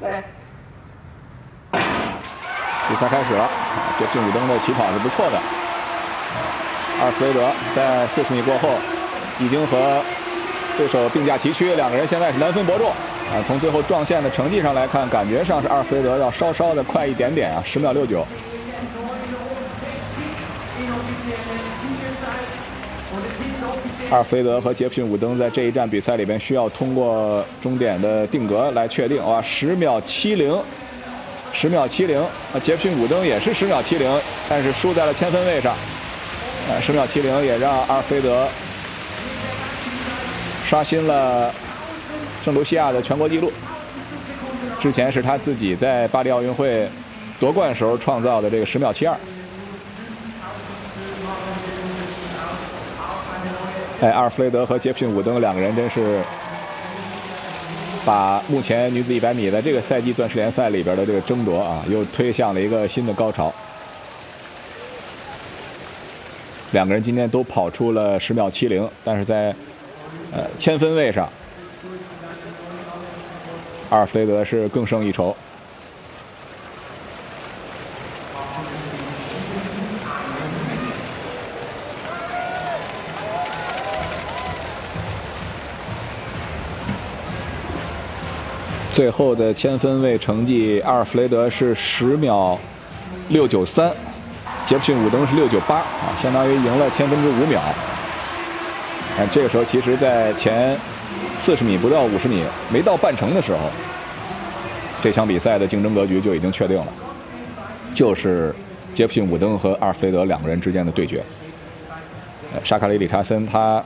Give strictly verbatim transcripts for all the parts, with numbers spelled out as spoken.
对。 比赛开始了，杰弗逊·伍登的起跑是不错的。阿尔弗雷德在四十米过后，已经和对手并驾齐驱，两个人现在是难分伯仲。啊，从最后撞线的成绩上来看，感觉上是阿尔弗雷德要稍稍的快一点点啊，十秒六九。阿尔弗雷德和杰弗逊·伍登在这一站比赛里边需要通过终点的定格来确定。哇，十秒七零，十秒七零。啊，杰弗逊·伍登也是十秒七零，但是输在了千分位上。啊，十秒七零也让阿尔弗雷德刷新了圣卢西亚的全国纪录。之前是他自己在巴黎奥运会夺冠时候创造的这个十秒七二。哎，阿尔弗雷德和杰弗逊·伍登两个人真是把目前女子一百米的这个赛季钻石联赛里边的这个争夺啊，又推向了一个新的高潮。两个人今天都跑出了十秒七零，但是在呃千分位上，阿尔弗雷德是更胜一筹。最后的千分位成绩，阿尔弗雷德是十秒六九三，杰弗逊·伍登是六九八啊，相当于赢了千分之五秒。哎，这个时候其实，在前四十米不到五十米，没到半程的时候，这场比赛的竞争格局就已经确定了，就是杰弗逊·伍登和阿尔弗雷德两个人之间的对决。沙卡里里查森他。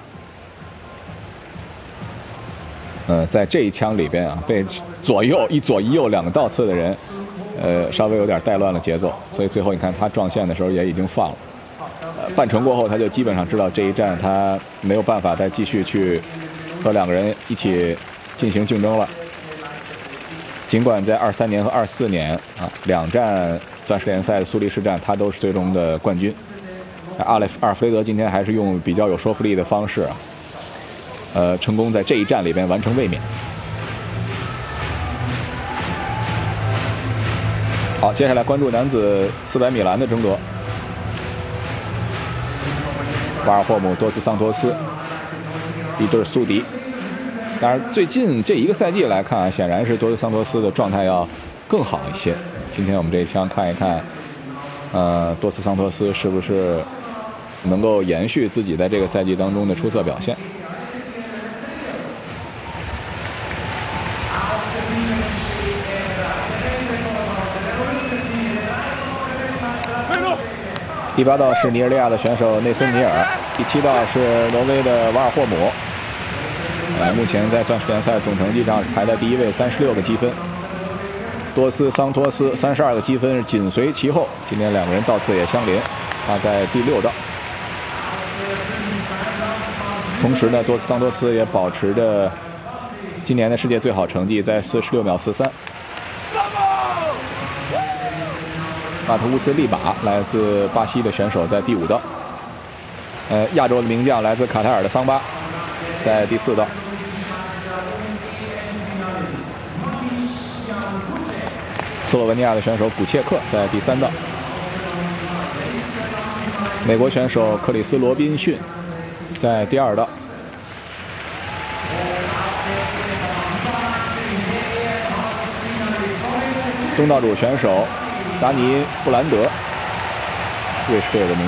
呃，在这一枪里边啊，被左右一左一右两个倒刺的人，呃，稍微有点带乱了节奏，所以最后你看他撞线的时候也已经放了。呃，半程过后他就基本上知道这一战他没有办法再继续去和两个人一起进行竞争了。尽管在二三年和二四年啊两战钻石联赛的苏黎世站他都是最终的冠军，阿雷阿尔弗雷德今天还是用比较有说服力的方式啊。呃，成功在这一战里边完成卫冕。好，接下来关注男子四百米栏的争夺。瓦尔霍姆、多斯桑托斯一对宿敌。当然，最近这一个赛季来看，显然是多斯桑托斯的状态要更好一些。今天我们这一枪看一看，呃，多斯桑托斯是不是能够延续自己在这个赛季当中的出色表现。第八道是尼日利亚的选手内森尼尔，第七道是挪威的瓦尔霍姆。呃，目前在钻石联赛总成绩上是排在第一位，三十六个积分。多斯桑托斯三十二个积分紧随其后，今天两个人道次也相邻，他在第六道。同时呢，多斯桑托斯也保持着今年的世界最好成绩，在四十六秒四三。马特乌斯利马来自巴西的选手在第五道，呃，亚洲的名将来自卡塔尔的桑巴在第四道，斯洛文尼亚的选手古切克在第三道，美国选手克里斯罗宾逊在第二道，东道主选手达尼布兰德，瑞士队的名